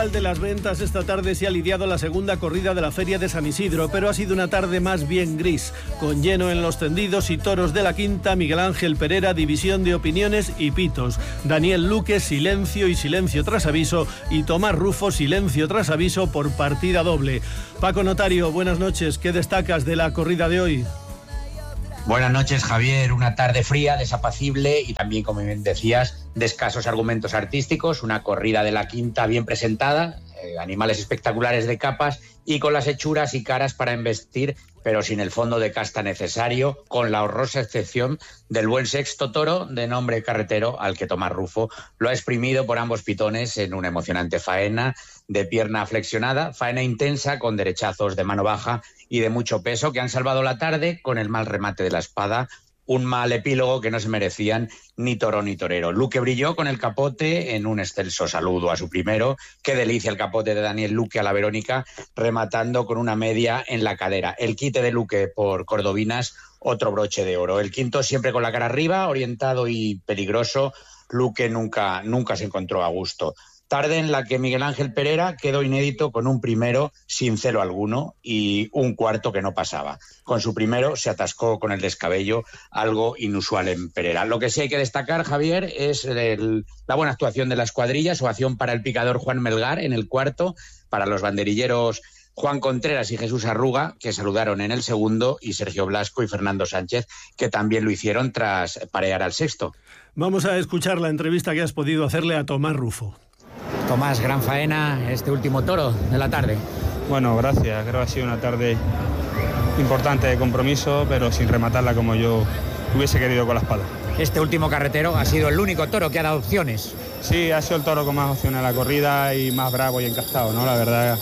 Corral de las Ventas esta tarde se ha lidiado la segunda corrida de la Feria de San Isidro, pero ha sido una tarde más bien gris, con lleno en los tendidos y toros de la Quinta, Miguel Ángel Perera, división de opiniones y pitos. Daniel Luque, silencio y silencio tras aviso, y Tomás Rufo, silencio tras aviso por partida doble. Paco Notario, buenas noches, ¿qué destacas de la corrida de hoy? Buenas noches, Javier. Una tarde fría, desapacible y también, como bien decías, de escasos argumentos artísticos. Una corrida de la Quinta bien presentada, animales espectaculares de capas y con las hechuras y caras para embestir, pero sin el fondo de casta necesario, con la horrorosa excepción del buen sexto toro de nombre Carretero, al que Tomás Rufo lo ha exprimido por ambos pitones en una emocionante faena de pierna flexionada, faena intensa con derechazos de mano baja y de mucho peso que han salvado la tarde con el mal remate de la espada, un mal epílogo que no se merecían ni toro ni torero. Luque brilló con el capote en un excelso saludo a su primero. Qué delicia el capote de Daniel Luque a la Verónica, rematando con una media en la cadera. El quite de Luque por Cordobinas, otro broche de oro. El quinto siempre con la cara arriba, orientado y peligroso. Luque nunca se encontró a gusto. Tarde en la que Miguel Ángel Perera quedó inédito con un primero sin celo alguno y un cuarto que no pasaba. Con su primero se atascó con el descabello, algo inusual en Perera. Lo que sí hay que destacar, Javier, es la buena actuación de la escuadrilla, su acción para el picador Juan Melgar en el cuarto, para los banderilleros Juan Contreras y Jesús Arruga, que saludaron en el segundo, y Sergio Blasco y Fernando Sánchez, que también lo hicieron tras parear al sexto. Vamos a escuchar la entrevista que has podido hacerle a Tomás Rufo. Tomás, gran faena este último toro de la tarde. Bueno, gracias. Creo que ha sido una tarde importante de compromiso, pero sin rematarla como yo hubiese querido con la espada. Este último Carretero ha sido el único toro que ha dado opciones. Sí, ha sido el toro con más opciones a la corrida y más bravo y encastado, ¿no? La verdad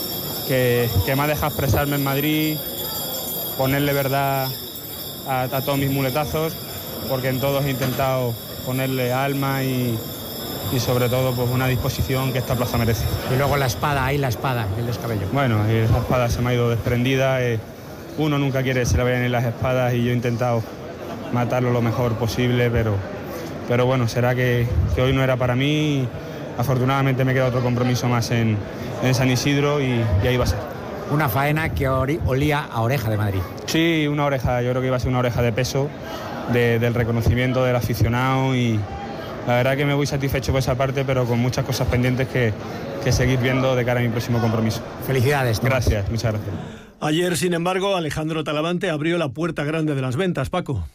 que me ha dejado expresarme en Madrid, ponerle verdad a todos mis muletazos, porque en todos he intentado ponerle alma y sobre todo pues una disposición que esta plaza merece. Y luego la espada, el descabello. Bueno, esa espada se me ha ido desprendida. Uno nunca quiere que se le vayan en las espadas y yo he intentado matarlo lo mejor posible, pero bueno, será que hoy no era para mí. Afortunadamente me queda otro compromiso más en San Isidro y ahí va a ser. Una faena que olía a oreja de Madrid. Sí, una oreja, yo creo que iba a ser una oreja de peso, del reconocimiento del aficionado, y la verdad que me voy satisfecho por esa parte, pero con muchas cosas pendientes que seguir viendo de cara a mi próximo compromiso. Felicidades, Tomás. Gracias, muchas gracias. Ayer, sin embargo, Alejandro Talavante abrió la puerta grande de las ventas, Paco.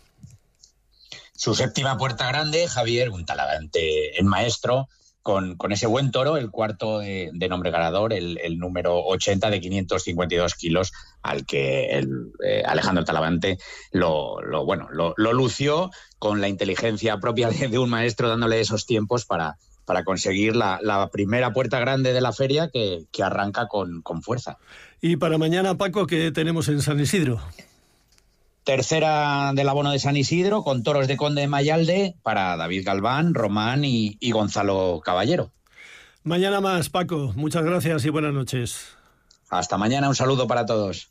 Su séptima puerta grande, Javier, un Talavante en maestro, con ese buen toro, el cuarto de nombre ganador, el número 80 de 552 kilos, al que Alejandro Talavante lo lució con la inteligencia propia de un maestro, dándole esos tiempos para conseguir la primera puerta grande de la feria que arranca con fuerza. Y para mañana, Paco, ¿qué tenemos en San Isidro? Tercera del abono de San Isidro, con toros de Conde de Mayalde para David Galván, Román y Gonzalo Caballero. Mañana más, Paco. Muchas gracias y buenas noches. Hasta mañana, un saludo para todos.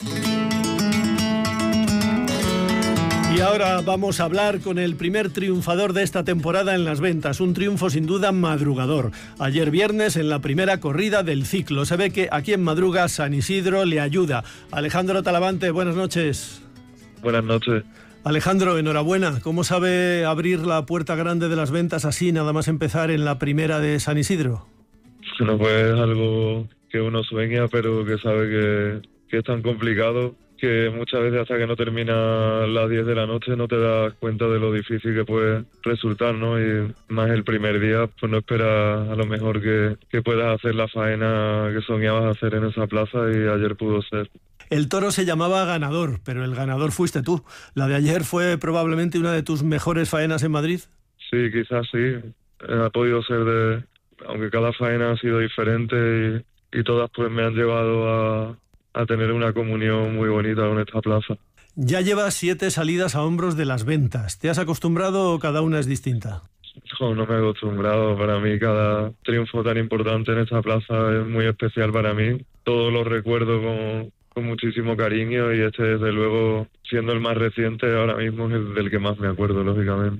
Y ahora vamos a hablar con el primer triunfador de esta temporada en las ventas, un triunfo sin duda madrugador. Ayer viernes en la primera corrida del ciclo. Se ve que a quien madruga San Isidro le ayuda. Alejandro Talavante, buenas noches. Buenas noches. Alejandro, enhorabuena. ¿Cómo sabe abrir la puerta grande de las ventas así, nada más empezar en la primera de San Isidro? No, pues es algo que uno sueña, pero que sabe que es tan complicado que muchas veces hasta que no termina las 10 de la noche no te das cuenta de lo difícil que puede resultar, ¿no? Y más el primer día, pues no esperas a lo mejor que puedas hacer la faena que soñabas hacer en esa plaza, y ayer pudo ser. El toro se llamaba Ganador, pero el ganador fuiste tú. ¿La de ayer fue probablemente una de tus mejores faenas en Madrid? Sí, quizás sí. Ha podido ser aunque cada faena ha sido diferente y todas pues me han llevado a tener una comunión muy bonita con esta plaza. Ya llevas 7 salidas a hombros de las ventas. ¿Te has acostumbrado o cada una es distinta? No me he acostumbrado. Para mí cada triunfo tan importante en esta plaza es muy especial para mí. Todo lo recuerdo con muchísimo cariño, y este desde luego, siendo el más reciente, ahora mismo es el del que más me acuerdo, lógicamente.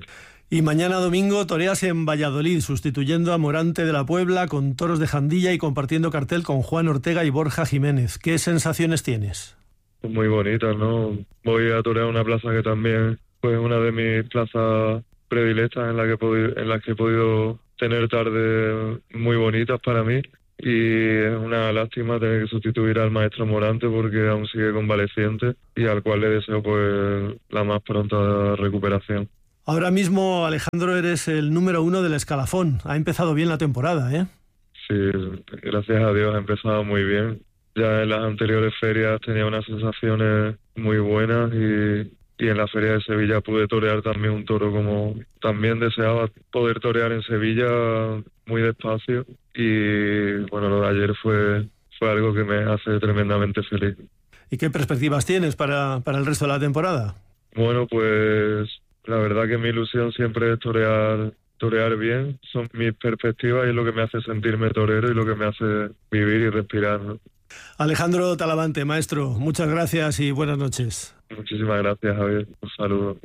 Y mañana domingo toreas en Valladolid, sustituyendo a Morante de la Puebla con toros de Jandilla y compartiendo cartel con Juan Ortega y Borja Jiménez. ¿Qué sensaciones tienes? Muy bonitas, ¿no? Voy a torear una plaza que también fue una de mis plazas predilectas en las que he podido tener tardes muy bonitas para mí. Y es una lástima tener que sustituir al maestro Morante porque aún sigue convaleciente y al cual le deseo pues la más pronta recuperación. Ahora mismo, Alejandro, eres el número 1 del escalafón. Ha empezado bien la temporada, ¿eh? Sí, gracias a Dios ha empezado muy bien. Ya en las anteriores ferias tenía unas sensaciones muy buenas y en la feria de Sevilla pude torear también un toro como también deseaba poder torear en Sevilla muy despacio. Y bueno, lo de ayer fue algo que me hace tremendamente feliz. ¿Y qué perspectivas tienes para el resto de la temporada? Bueno, pues la verdad que mi ilusión siempre es torear bien. Son mis perspectivas y es lo que me hace sentirme torero y lo que me hace vivir y respirar, ¿no? Alejandro Talavante, maestro, muchas gracias y buenas noches. Muchísimas gracias, Javier. Un saludo.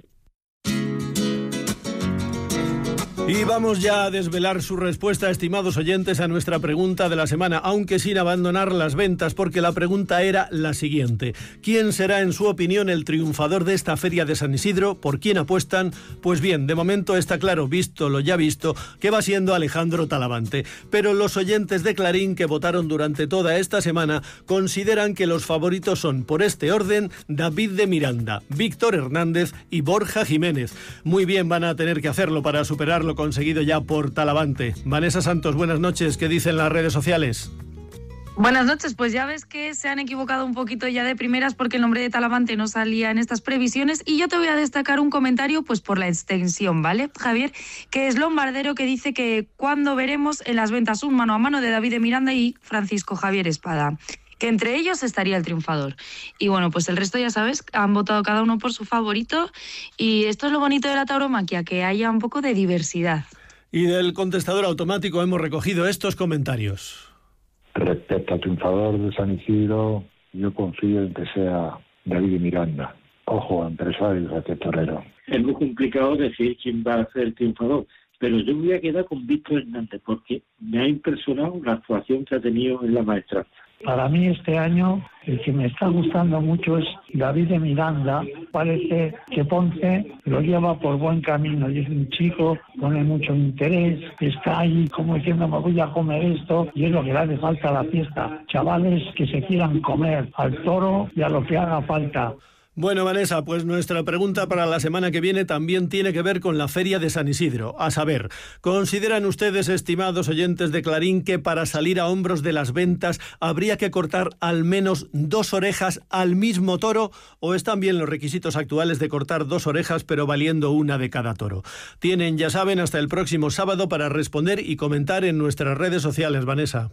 Y vamos ya a desvelar su respuesta, estimados oyentes, a nuestra pregunta de la semana, aunque sin abandonar las ventas, porque la pregunta era la siguiente. ¿Quién será, en su opinión, el triunfador de esta feria de San Isidro? ¿Por quién apuestan? Pues bien, de momento está claro, visto lo ya visto, que va siendo Alejandro Talavante. Pero los oyentes de Clarín que votaron durante toda esta semana consideran que los favoritos son, por este orden, David de Miranda, Víctor Hernández y Borja Jiménez. Muy bien van a tener que hacerlo para superar lo conseguido ya por Talavante. Vanessa Santos, buenas noches. ¿Qué dicen las redes sociales? Buenas noches, pues ya ves que se han equivocado un poquito ya de primeras porque el nombre de Talavante no salía en estas previsiones y yo te voy a destacar un comentario pues por la extensión, ¿vale, Javier? Que es Lombardero, que dice que cuando veremos en las ventas un mano a mano de David de Miranda y Francisco Javier Espada, que entre ellos estaría el triunfador. Y bueno, pues el resto ya sabes, han votado cada uno por su favorito y esto es lo bonito de la tauromaquia, que haya un poco de diversidad. Y del contestador automático hemos recogido estos comentarios. Respecto al triunfador de San Isidro, yo confío en que sea David de Miranda. Ojo, empresario, a que torero. Es muy complicado decir quién va a ser el triunfador, pero yo me voy a quedar con Víctor Hernández porque me ha impresionado la actuación que ha tenido en la maestranza. Para mí este año el que me está gustando mucho es David de Miranda. Parece que Ponce lo lleva por buen camino y es un chico, pone mucho interés, está ahí como diciendo me voy a comer esto y es lo que le hace falta a la fiesta. Chavales que se quieran comer al toro y a lo que haga falta. Bueno, Vanessa, pues nuestra pregunta para la semana que viene también tiene que ver con la Feria de San Isidro. A saber, ¿consideran ustedes, estimados oyentes de Clarín, que para salir a hombros de las ventas habría que cortar al menos 2 orejas al mismo toro? ¿O están bien los requisitos actuales de cortar 2 orejas pero valiendo una de cada toro? Tienen, ya saben, hasta el próximo sábado para responder y comentar en nuestras redes sociales, Vanessa.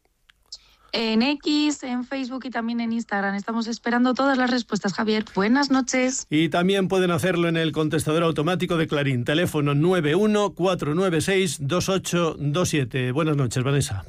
En X, en Facebook y también en Instagram. Estamos esperando todas las respuestas, Javier. Buenas noches. Y también pueden hacerlo en el contestador automático de Clarín. Teléfono 91-496-2827. Buenas noches, Vanessa.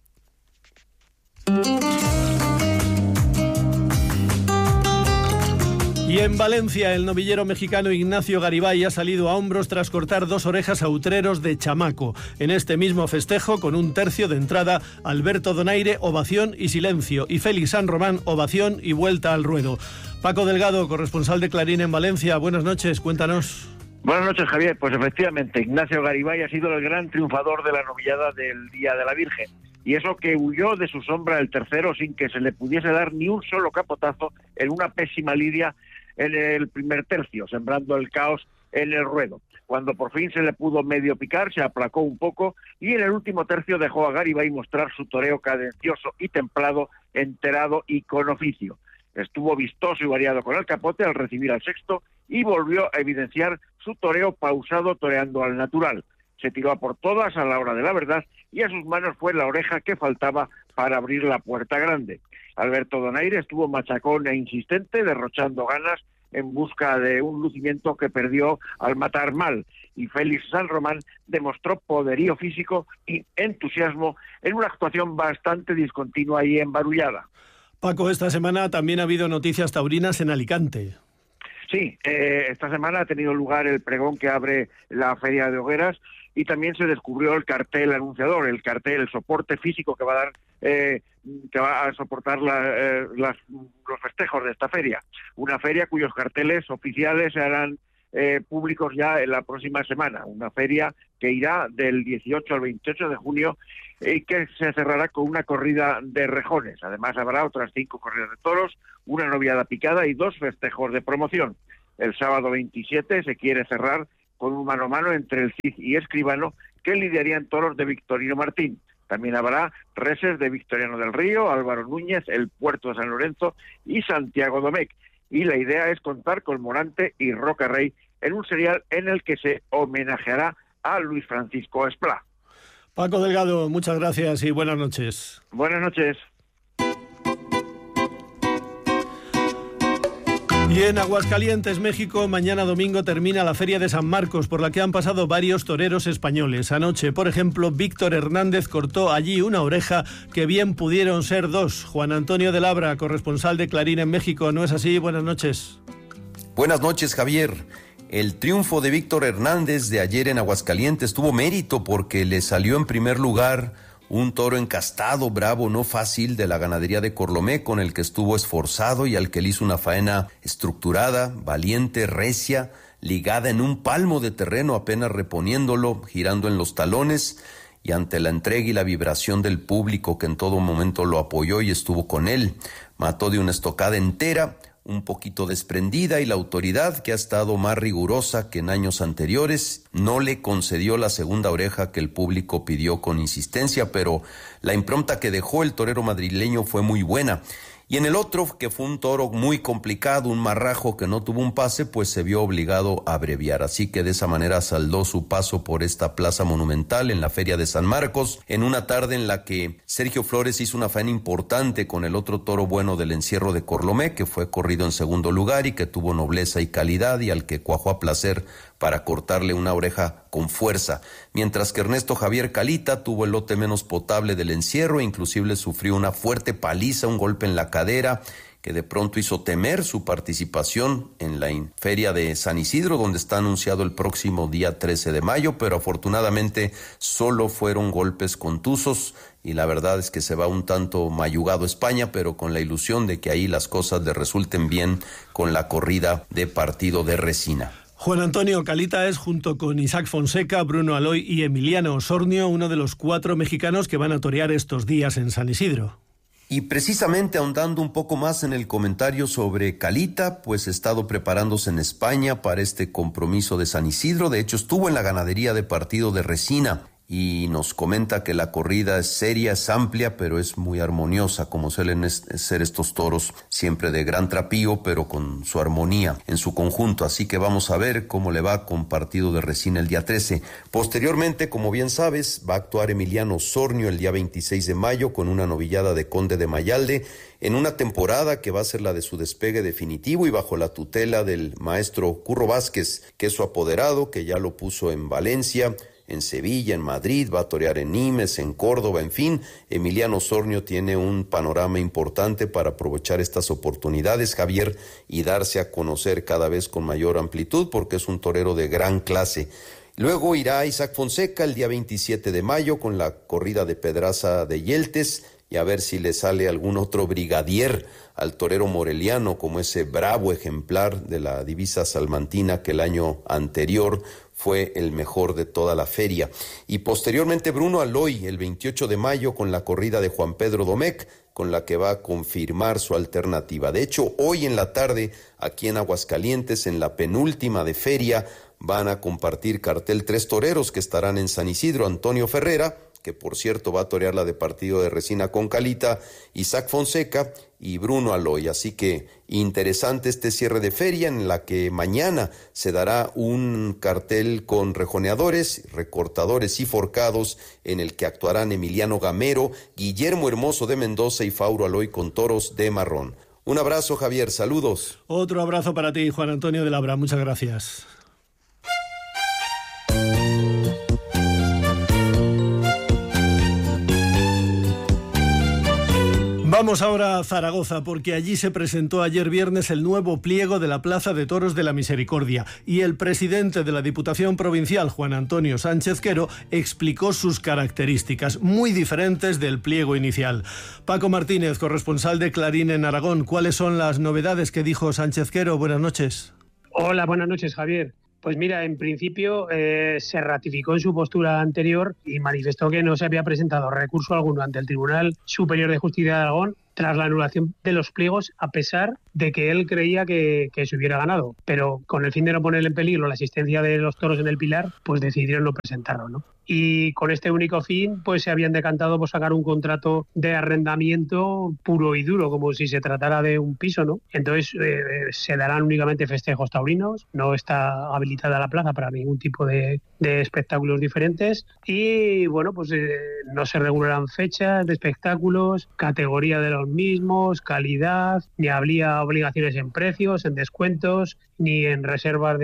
Y en Valencia, el novillero mexicano Ignacio Garibay ha salido a hombros tras cortar 2 orejas a utreros de Chamaco. En este mismo festejo, con un tercio de entrada, Alberto Donaire, ovación y silencio, y Félix San Román, ovación y vuelta al ruedo. Paco Delgado, corresponsal de Clarín en Valencia, buenas noches, cuéntanos. Buenas noches, Javier. Pues efectivamente, Ignacio Garibay ha sido el gran triunfador de la novillada del Día de la Virgen. Y eso que huyó de su sombra el tercero sin que se le pudiese dar ni un solo capotazo en una pésima lidia en el primer tercio, sembrando el caos en el ruedo. Cuando por fin se le pudo medio picar, se aplacó un poco y en el último tercio dejó a Garibay mostrar su toreo cadencioso y templado, enterado y con oficio. Estuvo vistoso y variado con el capote al recibir al sexto y volvió a evidenciar su toreo pausado, toreando al natural. Se tiró a por todas a la hora de la verdad y a sus manos fue la oreja que faltaba para abrir la puerta grande. Alberto Donaire estuvo machacón e insistente, derrochando ganas en busca de un lucimiento que perdió al matar mal. Y Félix San Román demostró poderío físico y entusiasmo en una actuación bastante discontinua y embarullada. Paco, esta semana también ha habido noticias taurinas en Alicante. Sí, esta semana ha tenido lugar el pregón que abre la Feria de Hogueras y también se descubrió el cartel anunciador, el soporte físico que va a dar, que va a soportar los festejos de esta feria. Una feria cuyos carteles oficiales se harán públicos ya en la próxima semana. Una feria que irá del 18 al 28 de junio y que se cerrará con una corrida de rejones. Además habrá otras 5 corridas de toros, una noviada picada y 2 festejos de promoción. El sábado 27 se quiere cerrar con un mano a mano entre el Cid y Escribano, que lidiarían toros de Victorino Martín. También habrá reses de Victoriano del Río, Álvaro Núñez, el Puerto de San Lorenzo y Santiago Domecq. Y la idea es contar con Morante y Roca Rey en un serial en el que se homenajeará a Luis Francisco Esplá. Paco Delgado, muchas gracias y buenas noches. Buenas noches. Y en Aguascalientes, México, mañana domingo termina la Feria de San Marcos, por la que han pasado varios toreros españoles. Anoche, por ejemplo, Víctor Hernández cortó allí una oreja que bien pudieron ser 2. Juan Antonio de Labra, corresponsal de Clarín en México, ¿no es así? Buenas noches. Buenas noches, Javier. El triunfo de Víctor Hernández de ayer en Aguascalientes tuvo mérito porque le salió en primer lugar un toro encastado, bravo, no fácil, de la ganadería de Corlomé, con el que estuvo esforzado y al que le hizo una faena estructurada, valiente, recia, ligada en un palmo de terreno, apenas reponiéndolo, girando en los talones, y ante la entrega y la vibración del público que en todo momento lo apoyó y estuvo con él, mató de una estocada entera, un poquito desprendida, y la autoridad, que ha estado más rigurosa que en años anteriores, no le concedió la segunda oreja que el público pidió con insistencia, pero la impronta que dejó el torero madrileño fue muy buena. Y en el otro, que fue un toro muy complicado, un marrajo que no tuvo un pase, pues se vio obligado a abreviar. Así que de esa manera saldó su paso por esta plaza monumental en la Feria de San Marcos, en una tarde en la que Sergio Flores hizo una faena importante con el otro toro bueno del encierro de Corlomé, que fue corrido en segundo lugar y que tuvo nobleza y calidad y al que cuajó a placer para cortarle una oreja con fuerza, mientras que Ernesto Javier Calita tuvo el lote menos potable del encierro e inclusive sufrió una fuerte paliza, un golpe en la cadera que de pronto hizo temer su participación en la Feria de San Isidro, donde está anunciado el próximo día 13 de mayo, pero afortunadamente solo fueron golpes contusos y la verdad es que se va un tanto mayugado España, pero con la ilusión de que ahí las cosas le resulten bien con la corrida de partido de Resina. Juan Antonio, Calita es, junto con Isaac Fonseca, Bruno Aloy y Emiliano Osornio, uno de los 4 mexicanos que van a torear estos días en San Isidro. Y precisamente ahondando un poco más en el comentario sobre Calita, pues ha estado preparándose en España para este compromiso de San Isidro. De hecho, estuvo en la ganadería de partido de Resina y nos comenta que la corrida es seria, es amplia, pero es muy armoniosa, como suelen ser estos toros, siempre de gran trapío, pero con su armonía en su conjunto. Así que vamos a ver cómo le va con partido de Resina el día 13. Posteriormente, como bien sabes, va a actuar Emiliano Osornio el día 26 de mayo con una novillada de Conde de Mayalde, en una temporada que va a ser la de su despegue definitivo y bajo la tutela del maestro Curro Vázquez, que es su apoderado, que ya lo puso en Valencia, en Sevilla, en Madrid, va a torear en Nimes, en Córdoba, en fin. Emiliano Osornio tiene un panorama importante para aprovechar estas oportunidades, Javier, y darse a conocer cada vez con mayor amplitud, porque es un torero de gran clase. Luego irá Isaac Fonseca el día 27 de mayo con la corrida de Pedraza de Yeltes, y a ver si le sale algún otro brigadier al torero moreliano, como ese bravo ejemplar de la divisa salmantina que el año anterior fue el mejor de toda la feria. Y posteriormente Bruno Aloy el 28 de mayo con la corrida de Juan Pedro Domecq, con la que va a confirmar su alternativa. De hecho, hoy en la tarde, aquí en Aguascalientes, en la penúltima de feria, van a compartir cartel 3 toreros que estarán en San Isidro: Antonio Ferrera, que por cierto va a torear la de partido de Resina con Calita, Isaac Fonseca y Bruno Aloy. Así que interesante este cierre de feria, en la que mañana se dará un cartel con rejoneadores, recortadores y forcados, en el que actuarán Emiliano Gamero, Guillermo Hermoso de Mendoza y Fauro Aloy con toros de marrón. Un abrazo, Javier, saludos. Otro abrazo para ti, Juan Antonio de Labra, muchas gracias. Vamos ahora a Zaragoza, porque allí se presentó ayer viernes el nuevo pliego de la Plaza de Toros de la Misericordia y el presidente de la Diputación Provincial, Juan Antonio Sánchez Quero, explicó sus características, muy diferentes del pliego inicial. Paco Martínez, corresponsal de Clarín en Aragón, ¿cuáles son las novedades que dijo Sánchez Quero? Buenas noches. Hola, buenas noches, Javier. Pues mira, en principio se ratificó en su postura anterior y manifestó que no se había presentado recurso alguno ante el Tribunal Superior de Justicia de Aragón tras la anulación de los pliegos, a pesar de que él creía que se hubiera ganado. Pero con el fin de no poner en peligro la asistencia de los toros en el Pilar, pues decidieron no presentarlo, ¿no? Y con este único fin, pues se habían decantado por sacar un contrato de arrendamiento puro y duro, como si se tratara de un piso, ¿no? Entonces se darán únicamente festejos taurinos, no está habilitada la plaza para ningún tipo de espectáculos diferentes y, bueno, pues no se regularán fechas de espectáculos, categoría de los mismos, calidad, ni habría obligaciones en precios, en descuentos, ni en reservas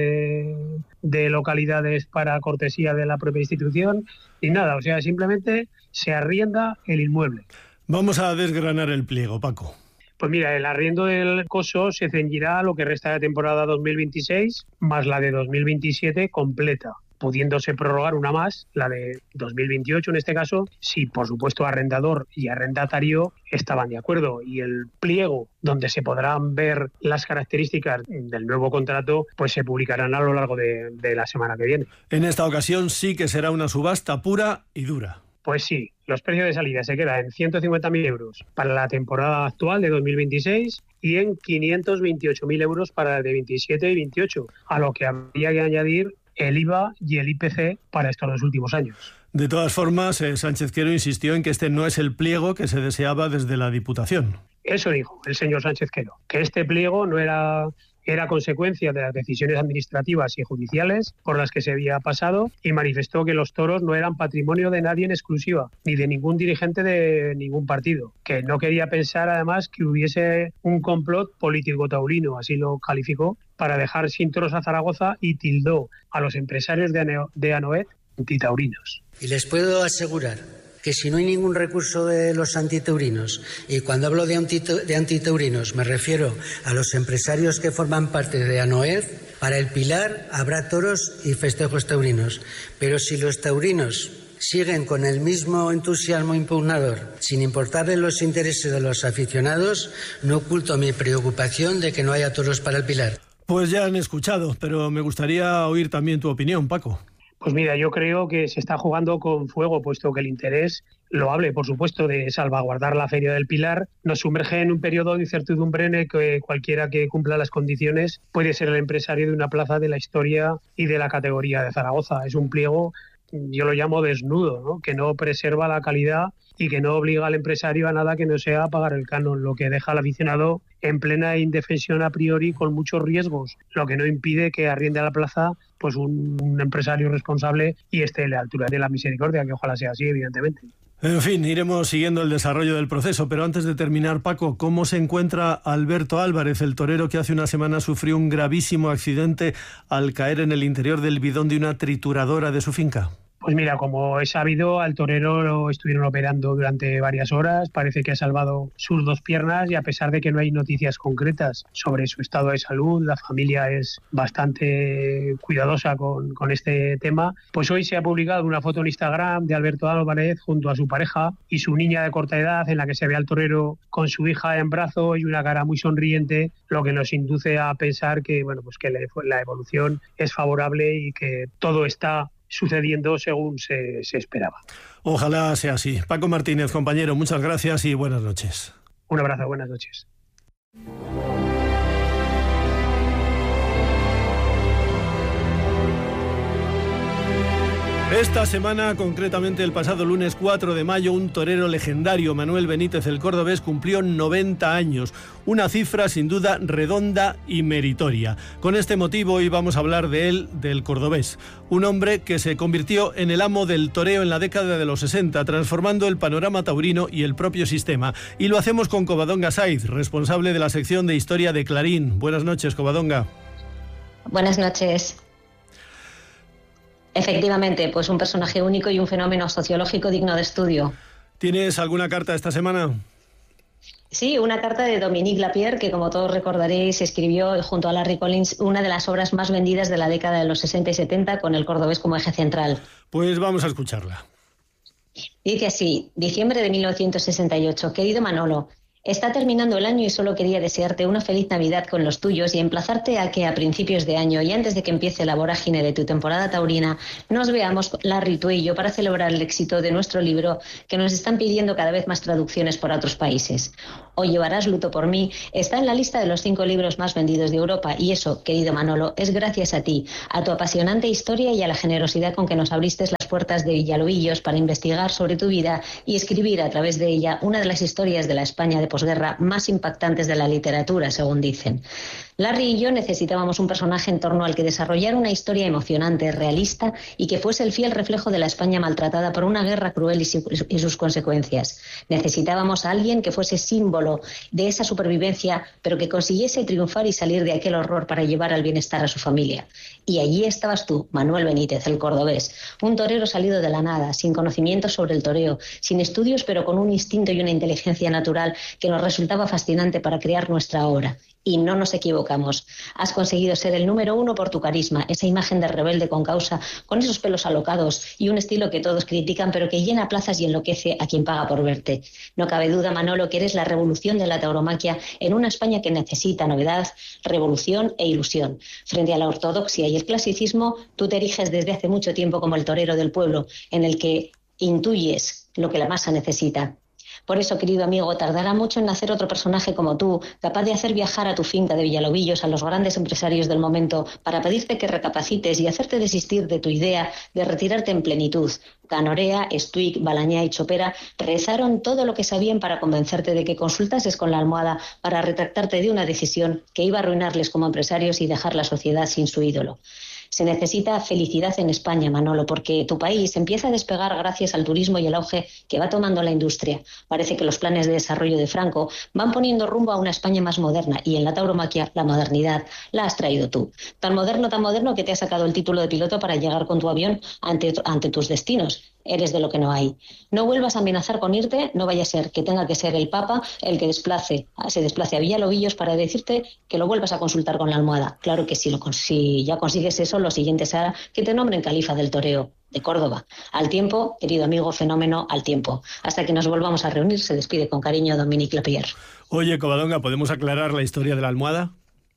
de localidades para cortesía de la propia institución, ni nada. O sea, simplemente se arrienda el inmueble. Vamos a desgranar el pliego, Paco. Pues mira, el arriendo del coso se ceñirá a lo que resta de temporada 2026 más la de 2027 completa, pudiéndose prorrogar una más, la de 2028 en este caso, si por supuesto arrendador y arrendatario estaban de acuerdo. Y el pliego donde se podrán ver las características del nuevo contrato, pues se publicarán a lo largo de la semana que viene. En esta ocasión sí que será una subasta pura y dura. Pues sí, los precios de salida se quedan en 150.000 euros para la temporada actual de 2026 y en 528.000 euros para la de 27 y 28, a lo que habría que añadir el IVA y el IPC para estos dos últimos años. De todas formas, Sánchez Quero insistió en que este no es el pliego que se deseaba desde la Diputación. Eso dijo el señor Sánchez Quero, que este pliego no era consecuencia de las decisiones administrativas y judiciales por las que se había pasado, y manifestó que los toros no eran patrimonio de nadie en exclusiva, ni de ningún dirigente de ningún partido, que no quería pensar además que hubiese un complot político taurino, así lo calificó, para dejar sin toros a Zaragoza, y tildó a los empresarios de Anoet antitaurinos. Y les puedo asegurar que si no hay ningún recurso de los antitaurinos, y cuando hablo de antitaurinos me refiero a los empresarios que forman parte de Anoet, para el Pilar habrá toros y festejos taurinos. Pero si los taurinos siguen con el mismo entusiasmo impugnador, sin importarle los intereses de los aficionados, no oculto mi preocupación de que no haya toros para el Pilar. Pues ya han escuchado, pero me gustaría oír también tu opinión, Paco. Pues mira, yo creo que se está jugando con fuego, puesto que el interés loable, por supuesto, de salvaguardar la Feria del Pilar nos sumerge en un periodo de incertidumbre en el que cualquiera que cumpla las condiciones puede ser el empresario de una plaza de la historia y de la categoría de Zaragoza. Es un pliego, yo lo llamo desnudo, ¿no?, que no preserva la calidad y que no obliga al empresario a nada que no sea pagar el canon, lo que deja al aficionado en plena indefensión a priori con muchos riesgos, lo que no impide que arriende a la plaza pues un empresario responsable y esté a la altura de la misericordia, que ojalá sea así, evidentemente. En fin, iremos siguiendo el desarrollo del proceso, pero antes de terminar, Paco, ¿cómo se encuentra Alberto Álvarez, el torero que hace una semana sufrió un gravísimo accidente al caer en el interior del bidón de una trituradora de su finca? Pues mira, como es sabido, al torero lo estuvieron operando durante varias horas, parece que ha salvado sus dos piernas, y a pesar de que no hay noticias concretas sobre su estado de salud, la familia es bastante cuidadosa con este tema, pues hoy se ha publicado una foto en Instagram de Alberto Álvarez junto a su pareja y su niña de corta edad, en la que se ve al torero con su hija en brazos y una cara muy sonriente, lo que nos induce a pensar que, bueno, pues que la evolución es favorable y que todo está sucediendo según se esperaba. Ojalá sea así. Paco Martínez, compañero, muchas gracias y buenas noches. Un abrazo, buenas noches. Esta semana, concretamente el pasado lunes 4 de mayo, un torero legendario, Manuel Benítez el Cordobés, cumplió 90 años. Una cifra sin duda redonda y meritoria. Con este motivo hoy vamos a hablar de él, del Cordobés. Un hombre que se convirtió en el amo del toreo en la década de los 60, transformando el panorama taurino y el propio sistema. Y lo hacemos con Covadonga Saiz, responsable de la sección de Historia de Clarín. Buenas noches, Covadonga. Buenas noches. Efectivamente, pues un personaje único y un fenómeno sociológico digno de estudio. ¿Tienes alguna carta esta semana? Sí, una carta de Dominique Lapierre, que como todos recordaréis escribió junto a Larry Collins una de las obras más vendidas de la década de los 60 y 70 con el cordobés como eje central. Pues vamos a escucharla. Dice así, diciembre de 1968. Querido Manolo, está terminando el año y solo quería desearte una feliz Navidad con los tuyos y emplazarte a que a principios de año y antes de que empiece la vorágine de tu temporada taurina nos veamos, Larry, tú y yo, para celebrar el éxito de nuestro libro que nos están pidiendo cada vez más traducciones por otros países. O llevarás luto por mí está en la lista de los 5 libros más vendidos de Europa y eso, querido Manolo, es gracias a ti, a tu apasionante historia y a la generosidad con que nos abriste las puertas de Villalobillos para investigar sobre tu vida y escribir a través de ella una de las historias de la España de posguerra más impactantes de la literatura, según dicen. Larry y yo necesitábamos un personaje en torno al que desarrollar una historia emocionante, realista y que fuese el fiel reflejo de la España maltratada por una guerra cruel y sus consecuencias. Necesitábamos a alguien que fuese símbolo de esa supervivencia, pero que consiguiese triunfar y salir de aquel horror para llevar al bienestar a su familia. Y allí estabas tú, Manuel Benítez, el cordobés, un torero salido de la nada, sin conocimientos sobre el toreo, sin estudios, pero con un instinto y una inteligencia natural que nos resultaba fascinante para crear nuestra obra. Y no nos equivocamos. Has conseguido ser el número 1 por tu carisma, esa imagen de rebelde con causa, con esos pelos alocados y un estilo que todos critican, pero que llena plazas y enloquece a quien paga por verte. No cabe duda, Manolo, que eres la revolución de la tauromaquia en una España que necesita novedad, revolución e ilusión. Frente a la ortodoxia y el clasicismo, tú te eriges desde hace mucho tiempo como el torero del pueblo, en el que intuyes lo que la masa necesita. Por eso, querido amigo, tardará mucho en nacer otro personaje como tú, capaz de hacer viajar a tu finca de Villalobillos a los grandes empresarios del momento para pedirte que recapacites y hacerte desistir de tu idea de retirarte en plenitud. Canorea, Stuig, Balañá y Chopera rezaron todo lo que sabían para convencerte de que consultases con la almohada para retractarte de una decisión que iba a arruinarles como empresarios y dejar la sociedad sin su ídolo. Se necesita felicidad en España, Manolo, porque tu país empieza a despegar gracias al turismo y el auge que va tomando la industria. Parece que los planes de desarrollo de Franco van poniendo rumbo a una España más moderna y en la tauromaquia la modernidad la has traído tú. Tan moderno que te has sacado el título de piloto para llegar con tu avión ante tus destinos. Eres de lo que no hay. No vuelvas a amenazar con irte, no vaya a ser que tenga que ser el Papa el que se desplace a Villalobillos para decirte que lo vuelvas a consultar con la almohada. Claro que si ya consigues eso, lo siguiente será que te nombren califa del toreo de Córdoba. Al tiempo, querido amigo fenómeno, al tiempo. Hasta que nos volvamos a reunir, se despide con cariño Dominique Lapierre. Oye, Covadonga, ¿podemos aclarar la historia de la almohada?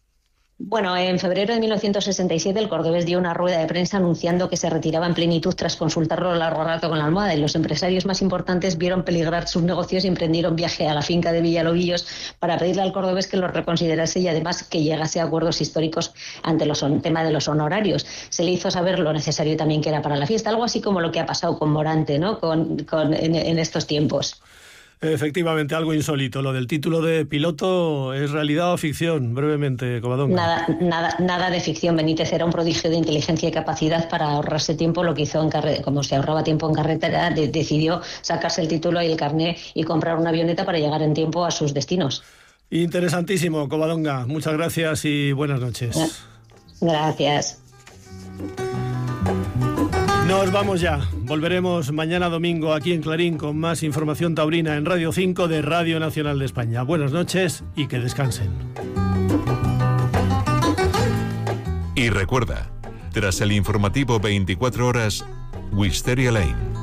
Bueno, en febrero de 1967 el cordobés dio una rueda de prensa anunciando que se retiraba en plenitud tras consultarlo a largo rato con la almohada y los empresarios más importantes vieron peligrar sus negocios y emprendieron viaje a la finca de Villalobillos para pedirle al cordobés que lo reconsiderase y además que llegase a acuerdos históricos ante el tema de los honorarios. Se le hizo saber lo necesario también que era para la fiesta, algo así como lo que ha pasado con Morante, ¿no? En estos tiempos. Efectivamente, algo insólito. Lo del título de piloto, ¿es realidad o ficción? Brevemente, Covadonga. Nada de ficción. Benítez era un prodigio de inteligencia y capacidad para ahorrarse tiempo. Lo que hizo como se ahorraba tiempo en carretera, decidió sacarse el título y el carné y comprar una avioneta para llegar en tiempo a sus destinos. Interesantísimo, Covadonga. Muchas gracias y buenas noches. Gracias. Nos vamos ya. Volveremos mañana domingo aquí en Clarín con más información taurina en Radio 5 de Radio Nacional de España. Buenas noches y que descansen. Y recuerda, tras el informativo 24 horas, Wisteria Lane.